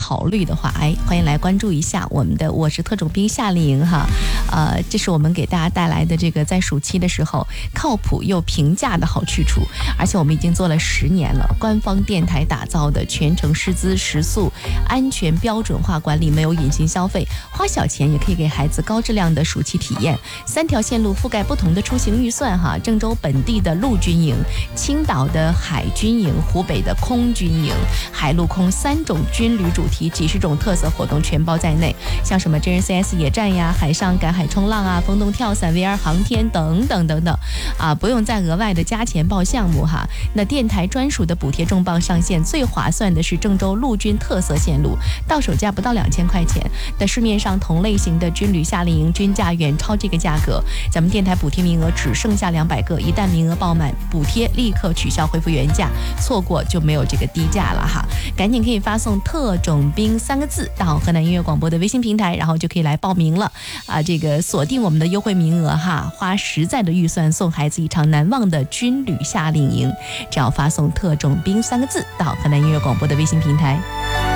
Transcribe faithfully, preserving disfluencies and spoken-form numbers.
考虑的话，哎，欢迎来关注一下我们的我是特种兵夏令营哈。呃，这是我们给大家带来的这个在暑期的时候靠谱又平价的好去处，而且我们已经做了十年了，官方电台打造的全程师资食宿安全标准化管理，没有隐形消费，花小钱也可以给孩子高质量的暑期体验。三条线路覆盖不同的出行预算哈，郑州本地的陆军营、青岛的海军营、湖北的空军营，海陆空三种军旅主题，几十种特色活动全包在内，像什么真人 C S 野战呀、海上赶海冲浪啊、风洞跳伞、V R 航天等等等等啊，不用再额外的加钱报项目哈。那电台专属的补贴重磅上线，最划算的是郑州陆军特色线路，到手价不到两千块钱。那市面上同类型的军旅夏令营均价远超这个价格，咱们电台补贴名额只剩下两百个，一旦名额爆满，补贴立刻取消恢复原价，错过就没有这个低价了哈。赶紧可以发送特种兵三个字到河南音乐广播的微信平台，然后就可以来报名了啊！这个锁定我们的优惠名额哈，花实在的预算送孩子一场难忘的军旅夏令营，只要发送特种兵三个字到河南音乐广播的微信平台。